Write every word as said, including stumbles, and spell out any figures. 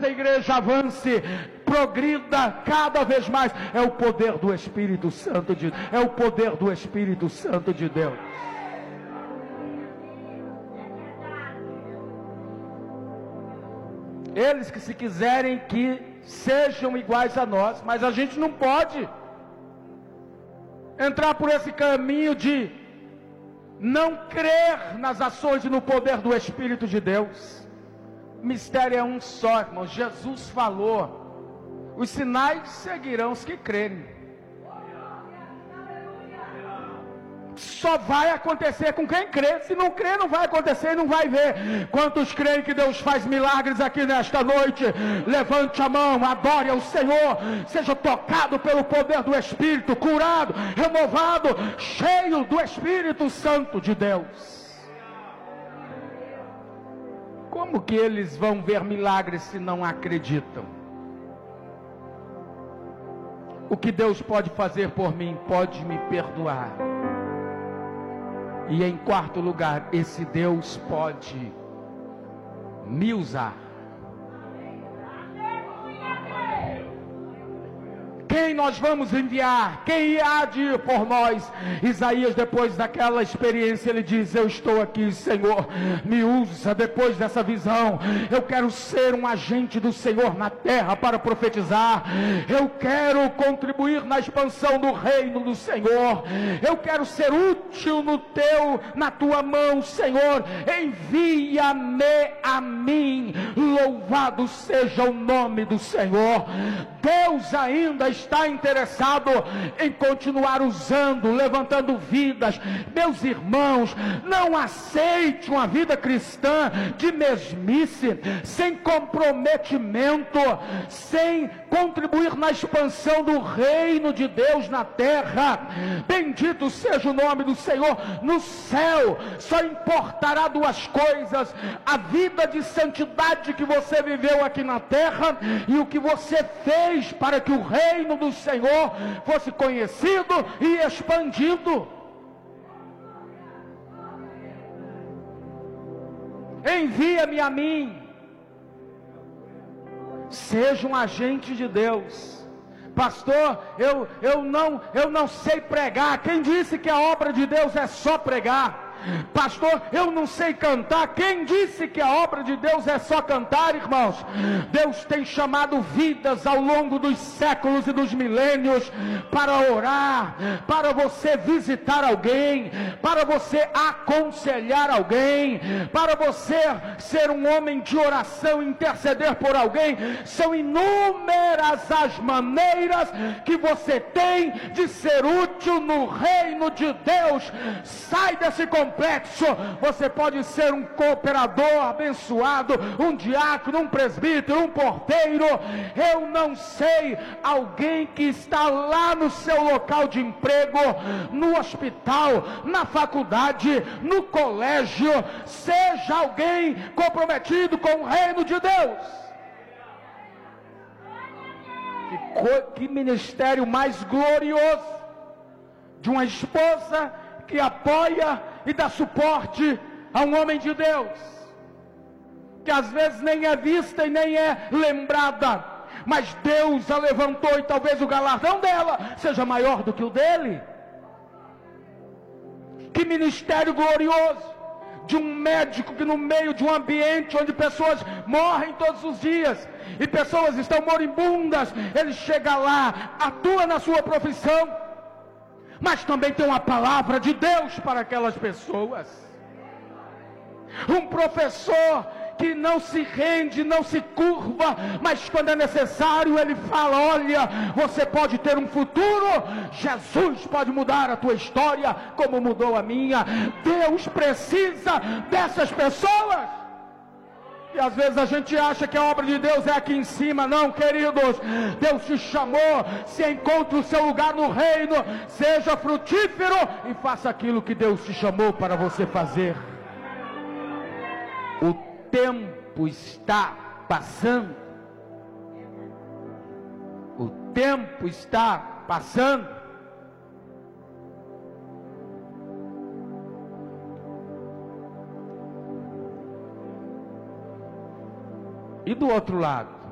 a igreja avance, progrida cada vez mais. É o poder do Espírito Santo de Deus. É o poder do Espírito Santo de Deus. Eles que se quiserem que sejam iguais a nós, mas a gente não pode entrar por esse caminho de não crer nas ações e no poder do Espírito de Deus. O mistério é um só, irmão. Jesus falou: os sinais seguirão os que crerem. Só vai acontecer com quem crê. Se não crê, não vai acontecer e não vai ver. Quantos creem que Deus faz milagres aqui nesta noite? Levante a mão, adore ao Senhor, seja tocado pelo poder do Espírito, curado, renovado, cheio do Espírito Santo de Deus. Como que eles vão ver milagres se não acreditam? O que Deus pode fazer por mim? Pode me perdoar. E em quarto lugar, esse Deus pode me usar. Quem nós vamos enviar? Quem há de ir por nós? Isaías, depois daquela experiência, ele diz: eu estou aqui, Senhor, me usa. Depois dessa visão, eu quero ser um agente do Senhor na terra para profetizar. Eu quero contribuir na expansão do reino do Senhor. Eu quero ser útil no teu, na tua mão, Senhor. Envia-me a mim. Louvado seja o nome do Senhor. Deus ainda está interessado em continuar usando, levantando vidas. Meus irmãos, não aceite uma vida cristã de mesmice, sem comprometimento, sem contribuir na expansão do reino de Deus na terra. Bendito seja o nome do Senhor. No céu só importará duas coisas: a vida de santidade que você viveu aqui na terra e o que você fez para que o reino do Senhor fosse conhecido e expandido. Envia-me a mim. Seja um agente de Deus. Pastor, eu, eu, não, eu não sei pregar. Quem disse que a obra de Deus é só pregar? Pastor, eu não sei cantar. Quem disse que a obra de Deus é só cantar, irmãos? Deus tem chamado vidas ao longo dos séculos e dos milênios para orar, para você visitar alguém, para você aconselhar alguém, para você ser um homem de oração, interceder por alguém. São inúmeras as maneiras que você tem de ser útil no reino de Deus. Sai desse complexo. Você pode ser um cooperador abençoado, um diácono, um presbítero, um porteiro. Eu não sei, alguém que está lá no seu local de emprego, no hospital, na faculdade, no colégio. Seja alguém comprometido com o reino de Deus. Que, que ministério mais glorioso de uma esposa que apoia e dá suporte a um homem de Deus, que às vezes nem é vista e nem é lembrada, mas Deus a levantou e talvez o galardão dela seja maior do que o dele. Que ministério glorioso de um médico que no meio de um ambiente onde pessoas morrem todos os dias e pessoas estão moribundas, ele chega lá, atua na sua profissão, mas também tem uma palavra de Deus para aquelas pessoas. Um professor que não se rende, não se curva, mas quando é necessário ele fala: olha, você pode ter um futuro, Jesus pode mudar a tua história como mudou a minha. Deus precisa dessas pessoas. E às vezes a gente acha que a obra de Deus é aqui em cima. Não, queridos, Deus te chamou. Se encontre o seu lugar no reino, seja frutífero e faça aquilo que Deus te chamou para você fazer. O tempo está passando. O tempo está passando. E do outro lado,